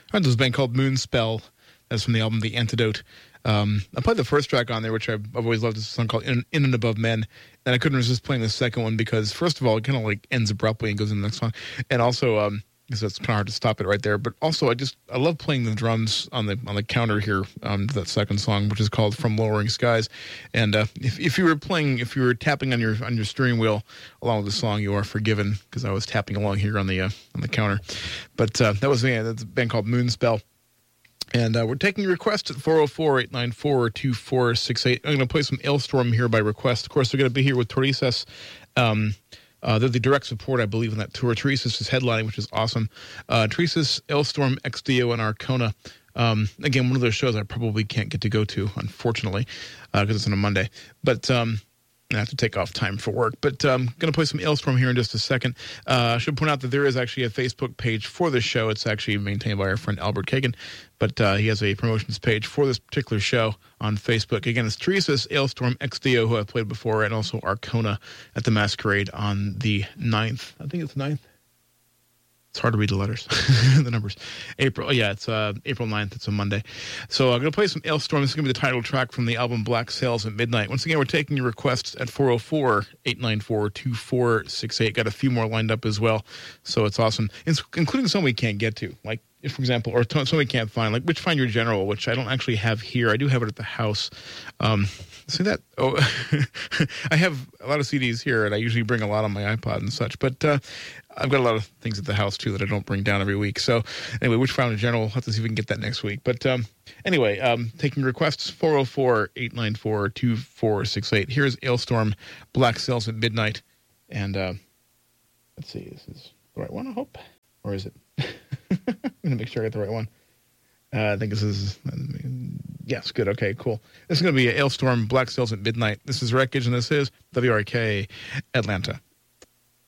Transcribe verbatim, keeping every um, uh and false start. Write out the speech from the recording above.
right, there's a band called Moonspell. That's from the album The Antidote. Um, I played the first track on there, which I've, I've always loved. This song called In, In and Above Men. And I couldn't resist playing the second one because, first of all, it kind of like ends abruptly and goes into the next song. And also, um, so it's kind of hard to stop it right there. But also, I just I love playing the drums on the on the counter here um, to that second song, which is called From Lowering Skies. And uh, if if you were playing, if you were tapping on your on your steering wheel along with the song, you are forgiven because I was tapping along here on the uh, on the counter. But uh, that was yeah, that's a band called Moonspell. And uh, we're taking requests at four oh four, eight nine four, two four six eight. I'm going to play some Ailstorm here by request. Of course, they're going to be here with Teresa's. Um, uh, they're the direct support, I believe, in that tour. Teresa's is headlining, which is awesome. Uh, Teresa's, Ailstorm, X D O, and Arcona. Um, again, one of those shows I probably can't get to go to, unfortunately, because uh, it's on a Monday. But um, I have to take off time for work. But I'm um, going to play some Ailstorm here in just a second. Uh, I should point out that there is actually a Facebook page for this show. It's actually maintained by our friend Albert Kagan. But uh, he has a promotions page for this particular show on Facebook. Again, it's Teresa's, Ailstorm, X D O, who I've played before, and also Arcona at the Masquerade on the ninth. I think it's ninth. It's hard to read the letters, the numbers. April, oh yeah, it's uh, April ninth. It's a Monday. So I'm going to play some Ailstorm. This is going to be the title track from the album Black Sails at Midnight. Once again, we're taking your requests at four oh four, eight nine four, two four six eight. Got a few more lined up as well, so it's awesome, it's, including some we can't get to, like, if, for example, or some we can't find, like Which Find Your General, which I don't actually have here. I do have it at the house. Um, see that? Oh, I have a lot of C Ds here, and I usually bring a lot on my iPod and such, but uh, I've got a lot of things at the house, too, that I don't bring down every week. So, anyway, Which Found in General, we'll have to see if we can get that next week. But, um, anyway, um, taking requests, four oh four, eight nine four, two four six eight. Here's Ailstorm, Black Sails at Midnight. And, uh, let's see, this is the right one, I hope? Or is it? I'm going to make sure I got the right one. Uh, I think this is, uh, yes, good, okay, cool. This is going to be Ailstorm, Black Sails at Midnight. This is Wreckage, and this is W R K Atlanta.